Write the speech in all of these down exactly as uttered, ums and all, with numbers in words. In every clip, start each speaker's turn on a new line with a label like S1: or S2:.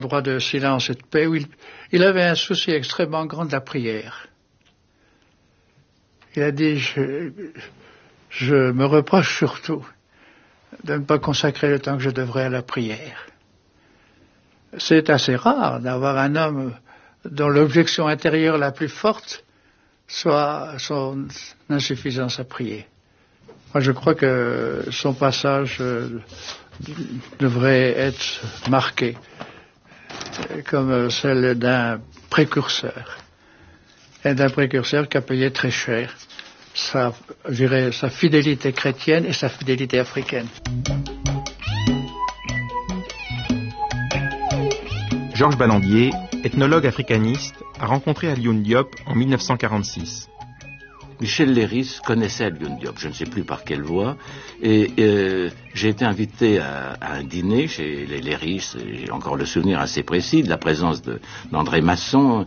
S1: Droit de silence et de paix, où il, il avait un souci extrêmement grand de la prière. Il a dit, je, je me reproche surtout de ne pas consacrer le temps que je devrais à la prière. C'est assez rare d'avoir un homme dont l'objection intérieure la plus forte soit son insuffisance à prier. Moi, je crois que son passage euh, devrait être marqué comme celle d'un précurseur, et d'un précurseur qui a payé très cher sa, je dirais, sa fidélité chrétienne et sa fidélité africaine.
S2: Georges Ballandier, ethnologue africaniste, a rencontré Alioune Diop en mille neuf cent quarante-six.
S3: Michel Leiris connaissait Alioune Diop, je ne sais plus par quelle voie, et euh, j'ai été invité à, à un dîner chez les Leiris. J'ai encore le souvenir assez précis de la présence de, d'André Masson,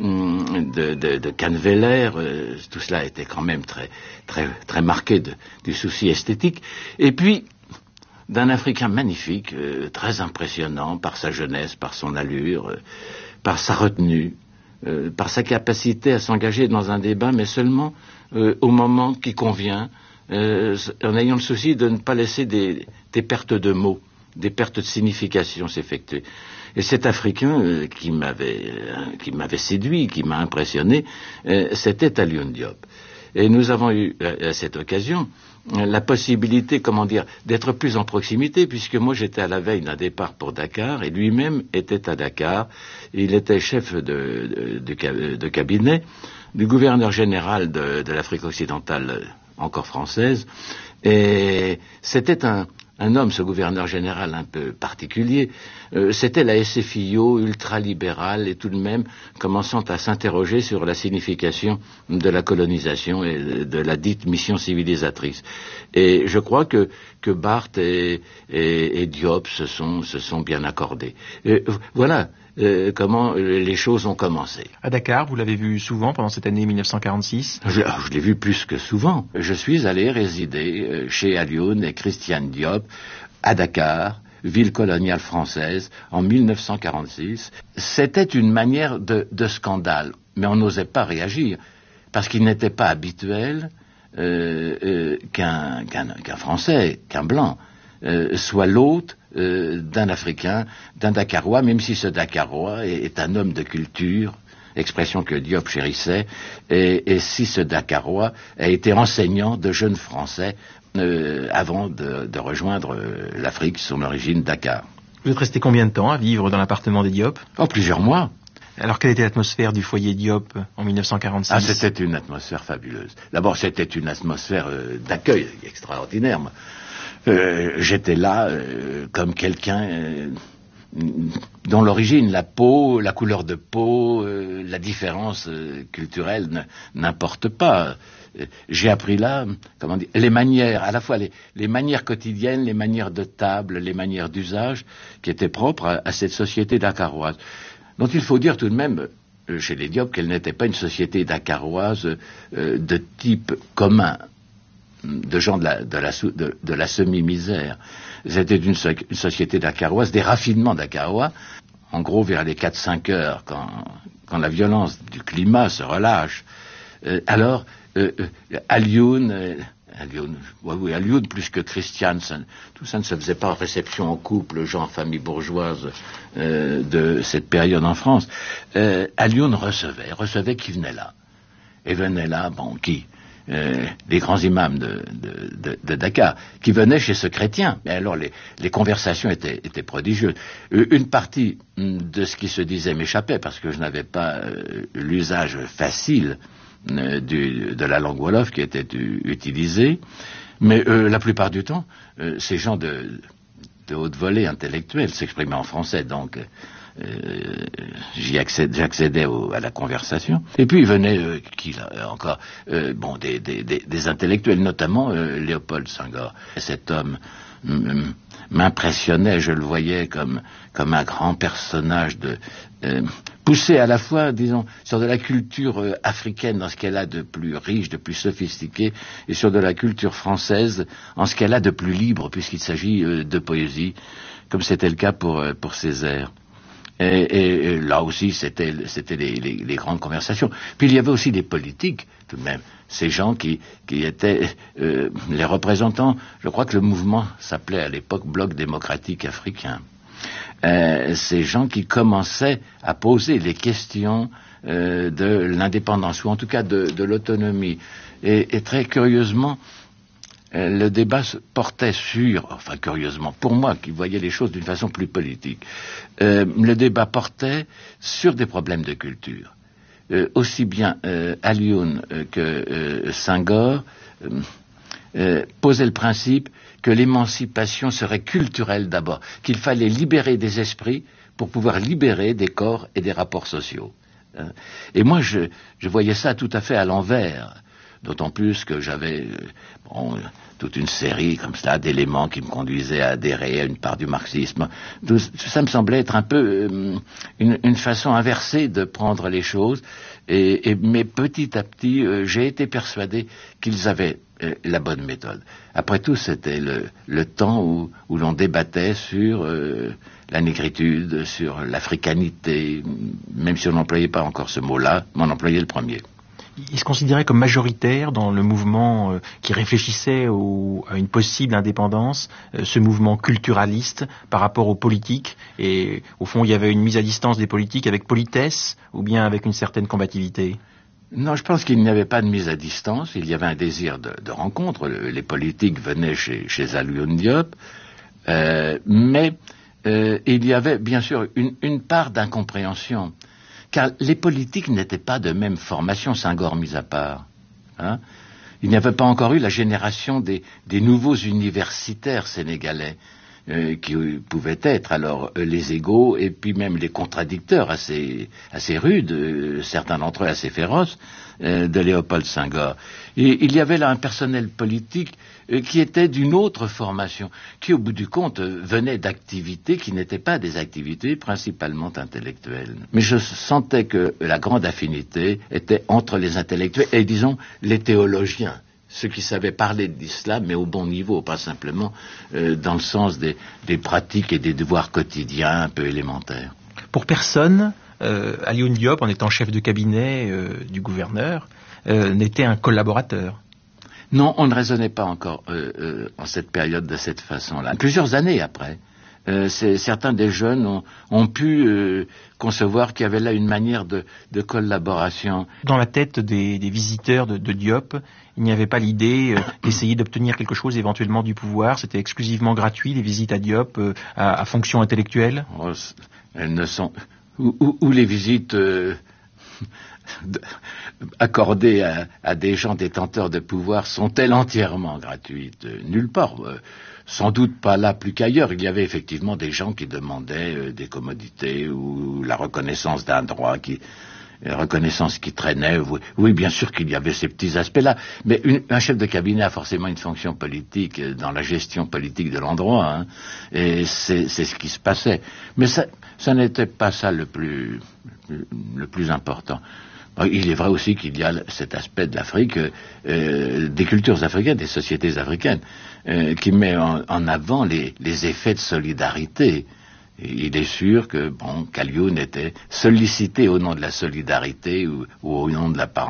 S3: de, de, de Canneveller. Euh, tout cela était quand même très, très, très marqué de, du souci esthétique. Et puis, d'un Africain magnifique, euh, très impressionnant par sa jeunesse, par son allure, euh, par sa retenue, euh, par sa capacité à s'engager dans un débat, mais seulement euh, au moment qui convient, euh, en ayant le souci de ne pas laisser des, des pertes de mots, des pertes de signification s'effectuer. Et cet Africain euh, qui m'avait euh, qui m'avait séduit, qui m'a impressionné, euh, c'était Alioune Diop. Et nous avons eu à, à cette occasion la possibilité, comment dire, d'être plus en proximité, puisque moi j'étais à la veille d'un départ pour Dakar, et lui-même était à Dakar. Il était chef de, de, de, de cabinet du gouverneur général de, de l'Afrique occidentale, encore française, et c'était un, un homme, ce gouverneur général un peu particulier. Euh, c'était la S F I O ultralibérale et tout de même commençant à s'interroger sur la signification de la colonisation et de la dite mission civilisatrice. Et je crois que, que Barth et, et, et Diop se sont, se sont bien accordés. Et voilà euh, comment les choses ont commencé.
S2: À Dakar, vous l'avez vu souvent pendant cette année mille neuf cent quarante-six?
S3: Je, je l'ai vu plus que souvent. Je suis allé résider chez Alioune et Christiane Diop à Dakar, ville coloniale française, en mille neuf cent quarante-six. C'était une manière de, de scandale, mais on n'osait pas réagir, parce qu'il n'était pas habituel euh, euh, qu'un, qu'un, qu'un Français, qu'un Blanc, euh, soit l'hôte euh, d'un Africain, d'un Dakarois, même si ce Dakarois est, est un homme de culture, expression que Diop chérissait, et, et si ce Dakarois a été enseignant de jeunes Français euh, avant de, de rejoindre euh, l'Afrique, son origine Dakar.
S2: Vous êtes resté combien de temps à vivre dans l'appartement des Diop?
S3: En plusieurs mois.
S2: Alors quelle était l'atmosphère du foyer Diop en mille neuf cent quarante-six?
S3: Ah, c'était une atmosphère fabuleuse. D'abord, c'était une atmosphère euh, d'accueil extraordinaire. Euh, j'étais là euh, comme quelqu'un euh, dont l'origine, la peau, la couleur de peau, euh, la différence euh, culturelle n'importe pas. Euh, j'ai appris là, comment dire, les manières, à la fois les, les manières quotidiennes, les manières de table, les manières d'usage qui étaient propres à, à cette société dakaroise. Dont il faut dire tout de même, euh, chez les Diop, qu'elle n'était pas une société dakaroise euh, de type commun, de gens de la, de la, de, de la semi-misère. C'était une, so une société dakaroise, des raffinements dakarois. En gros, vers les quatre cinq heures, quand, quand la violence du climat se relâche, euh, alors, euh, euh, Alioune, euh, Alioune, ouais, oui, Alioune plus que Christiane, ça, tout ça ne se faisait pas en réception en couple, genre famille bourgeoise euh, de cette période en France. Euh, Alioune recevait, recevait qui venait là. Et venait là, bon, qui Euh, les grands imams de, de, de, de Dakar, qui venaient chez ce chrétien. Mais alors les, les conversations étaient, étaient prodigieuses. Une partie de ce qui se disait m'échappait, parce que je n'avais pas euh, l'usage facile euh, du, de la langue wolof qui était utilisée. Mais euh, la plupart du temps, euh, ces gens de, de haute volée intellectuelle s'exprimaient en français, donc Euh, j'y accédais, j'accédais au, à la conversation. Et puis il venait euh, qui là encore euh, bon des, des, des, des intellectuels, notamment euh, Léopold Senghor. Cet homme m'impressionnait, je le voyais comme comme un grand personnage de euh, poussé à la fois, disons, sur de la culture euh, africaine dans ce qu'elle a de plus riche, de plus sophistiqué, et sur de la culture française en ce qu'elle a de plus libre, puisqu'il s'agit euh, de poésie, comme c'était le cas pour euh, pour Césaire. Et, et là aussi, c'était, c'était les, les, les grandes conversations. Puis il y avait aussi des politiques, tout de même. Ces gens qui, qui étaient euh, les représentants, je crois que le mouvement s'appelait à l'époque Bloc démocratique africain. Euh, ces gens qui commençaient à poser les questions euh, de l'indépendance, ou en tout cas de, de l'autonomie. Et, et très curieusement, euh, le débat se portait sur, enfin curieusement, pour moi qui voyais les choses d'une façon plus politique, euh, le débat portait sur des problèmes de culture. Euh, aussi bien euh, Alioune euh, que euh, Senghor euh, euh, posaient le principe que l'émancipation serait culturelle d'abord, qu'il fallait libérer des esprits pour pouvoir libérer des corps et des rapports sociaux. Euh, et moi, je, je voyais ça tout à fait à l'envers, d'autant plus que j'avais euh, bon, toute une série comme ça d'éléments qui me conduisaient à adhérer à une part du marxisme. Tout, tout ça me semblait être un peu euh, une, une façon inversée de prendre les choses, et, et, mais petit à petit, euh, j'ai été persuadé qu'ils avaient euh, la bonne méthode. Après tout, c'était le, le temps où, où l'on débattait sur euh, la négritude, sur l'africanité, même si on n'employait pas encore ce mot-là, mais on employait le premier.
S2: Il se considérait comme majoritaire dans le mouvement euh, qui réfléchissait au, à une possible indépendance, euh, ce mouvement culturaliste par rapport aux politiques, et au fond il y avait une mise à distance des politiques avec politesse ou bien avec une certaine combativité.
S3: Non, je pense qu'il n'y avait pas de mise à distance, il y avait un désir de, de rencontre, le, les politiques venaient chez, chez Alioune Diop, euh, mais euh, il y avait bien sûr une, une part d'incompréhension. Car les politiques n'étaient pas de même formation, Senghor mis à part. Hein. Il n'y avait pas encore eu la génération des, des nouveaux universitaires sénégalais, euh, qui pouvaient être alors euh, les égaux et puis même les contradicteurs assez, assez rudes, euh, certains d'entre eux assez féroces, euh, de Léopold Senghor. Et il y avait là un personnel politique euh, qui était d'une autre formation, qui au bout du compte euh, venait d'activités qui n'étaient pas des activités principalement intellectuelles. Mais je sentais que la grande affinité était entre les intellectuels et disons les théologiens, ceux qui savaient parler de l'islam, mais au bon niveau, pas simplement euh, dans le sens des, des pratiques et des devoirs quotidiens un peu élémentaires.
S2: Pour personne, euh, Alioune Diop, en étant chef de cabinet euh, du gouverneur, euh, n'était un collaborateur.
S3: Non, on ne raisonnait pas encore euh, euh, en cette période de cette façon-là. Plusieurs années après, euh, certains des jeunes ont, ont pu euh, concevoir qu'il y avait là une manière de, de collaboration.
S2: Dans la tête des, des visiteurs de, de Diop, il n'y avait pas l'idée euh, d'essayer d'obtenir quelque chose éventuellement du pouvoir. C'était exclusivement gratuit, les visites à Diop euh, à, à fonction intellectuelle.
S3: Oh, elles ne sont... Ou, ou, ou les visites... Euh... accordées à, à des gens détenteurs de pouvoir sont-elles entièrement gratuites? Nulle part. Euh, sans doute pas là plus qu'ailleurs. Il y avait effectivement des gens qui demandaient euh, des commodités ou la reconnaissance d'un droit qui... reconnaissance qui traînait. Oui, oui, bien sûr qu'il y avait ces petits aspects-là. Mais une, un chef de cabinet a forcément une fonction politique dans la gestion politique de l'endroit. Hein, et c'est ce qui se passait. Mais ça, ça n'était pas ça le plus, le, le plus important. Il est vrai aussi qu'il y a cet aspect de l'Afrique, euh, des cultures africaines, des sociétés africaines, euh, qui met en, en avant les, les effets de solidarité. Et il est sûr que bon, qu'Alioune était sollicité au nom de la solidarité ou, ou au nom de la parenté.